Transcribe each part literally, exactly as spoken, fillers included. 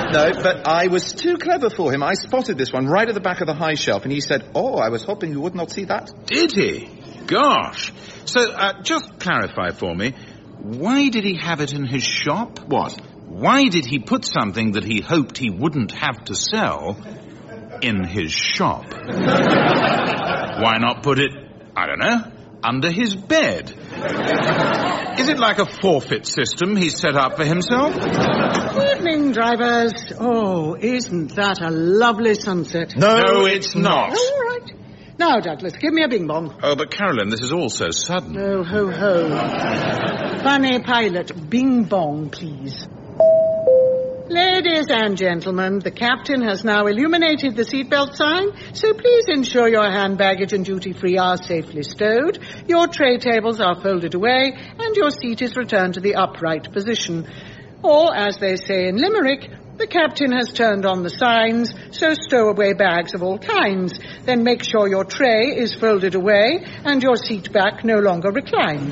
No, but I was too clever for him. I spotted this one right at the back of the high shelf, and he said, oh, I was hoping you would not see that. Did he? Gosh. So, uh, just clarify for me, why did he have it in his shop? What? Why did he put something that he hoped he wouldn't have to sell in his shop? Why not put it, I don't know, under his bed? Is it like a forfeit system he's set up for himself? Evening, drivers. Oh, isn't that a lovely sunset? No, no it's not. Oh, all right. Now, Douglas, give me a bing bong. Oh, but Carolyn, this is all so sudden. Oh, ho, ho. Funny pilot, bing bong, please. Ladies and gentlemen, the captain has now illuminated the seatbelt sign, so please ensure your hand baggage and duty-free are safely stowed, your tray tables are folded away, and your seat is returned to the upright position. Or, as they say in Limerick, the captain has turned on the signs, so stow away bags of all kinds. Then make sure your tray is folded away and your seat back no longer reclines.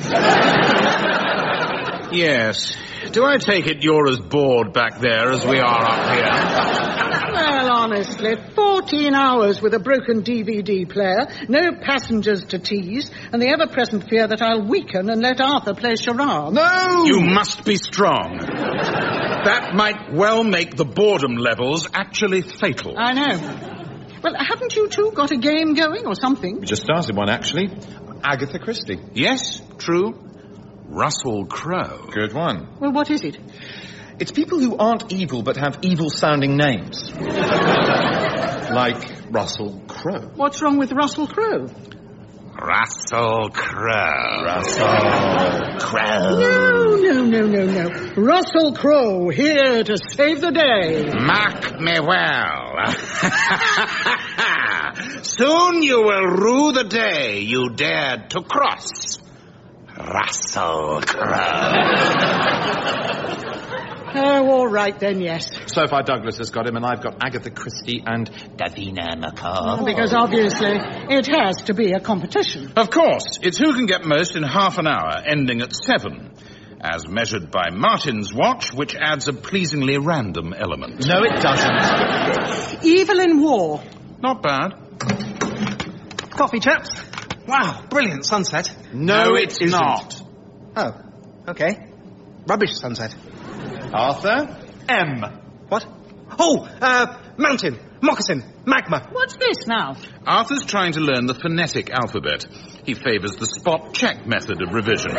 Yes. Do I take it you're as bored back there as we are up here? Well, honestly, fourteen hours with a broken D V D player, no passengers to tease, and the ever-present fear that I'll weaken and let Arthur play charades. No! You must be strong. That might well make the boredom levels actually fatal. I know. Well, haven't you two got a game going or something? We just started one, actually. Agatha Christie. Yes, true. Russell Crowe. Good one. Well, what is it? It's people who aren't evil but have evil-sounding names. Like Russell Crowe. What's wrong with Russell Crowe? Russell Crowe. Russell Crowe. No, no, no, no, no. Russell Crowe, here to save the day. Mark me well. Soon you will rue the day you dared to cross Russell Crowe. Oh, all right then, yes. So far Douglas has got him, and I've got Agatha Christie and Davina McCall. Because obviously it has to be a competition. Of course. It's who can get most in half an hour, ending at seven. As measured by Martin's watch, which adds a pleasingly random element. No, it doesn't. Evil in War. Not bad. Coffee, chaps. Wow, brilliant sunset. No, it's isn't. not. Oh, okay. Rubbish sunset. Arthur? M. What? Oh, uh, mountain, moccasin, magma. What's this now? Arthur's trying to learn the phonetic alphabet. He favours the spot-check method of revision.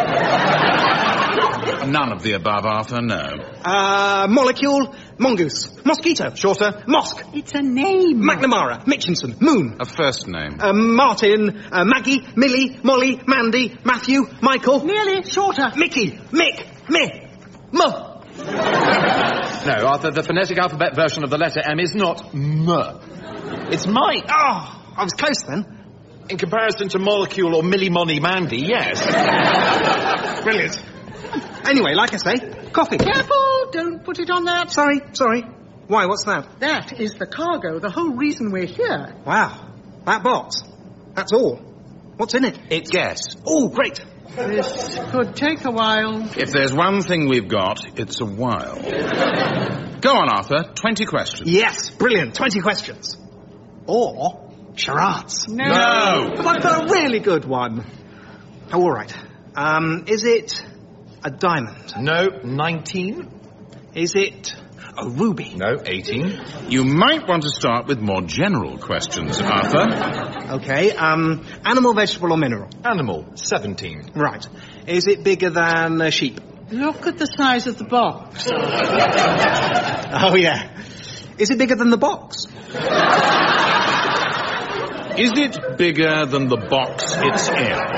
None of the above, Arthur, no. Uh, molecule, mongoose, mosquito, shorter, mosque. It's a name. McNamara, Mitchinson, moon. A first name. Uh, Martin, uh, Maggie, Millie, Molly, Mandy, Matthew, Michael. Nearly, shorter. Mickey, Mick, Mi, M. No, Arthur, the phonetic alphabet version of the letter M is not M. It's Mike. Oh, I was close then. In comparison to molecule or Millie, Molly, Mandy, yes. Brilliant. Anyway, like I say, coffee. Careful, don't put it on that. Sorry, sorry. Why, what's that? That is the cargo, the whole reason we're here. Wow, that box. That's all. What's in it? It's guess. Oh, great. This could take a while. If there's one thing we've got, it's a while. Go on, Arthur. Twenty questions. Yes, brilliant. Twenty questions. Or charades. No. No. But I've got a really good one. Oh, all right. Um, is it a diamond? No, nineteen. Is it a ruby? No, eighteen. You might want to start with more general questions, Arthur. Okay, um, animal, vegetable, or mineral? Animal, seventeen. Right. Is it bigger than a sheep? Look at the size of the box. Oh, yeah. Is it bigger than the box? Is it bigger than the box it's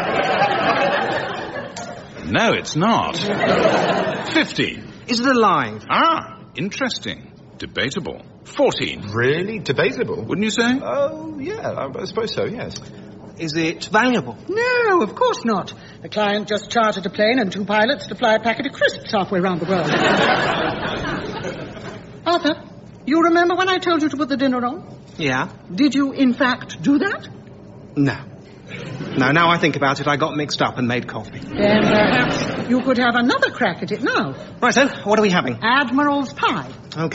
in? No, it's not. Fifteen. Is it alive? Ah, interesting. Debatable. Fourteen. Really? Debatable? Wouldn't you say? Oh, yeah, I, I suppose so, yes. Is it valuable? No, of course not. The client just chartered a plane and two pilots to fly a packet of crisps halfway around the world. Arthur, you remember when I told you to put the dinner on? Yeah. Did you, in fact, do that? No. No, now I think about it, I got mixed up and made coffee. Then perhaps you could have another crack at it now. Right then, what are we having? Admiral's pie. Okay.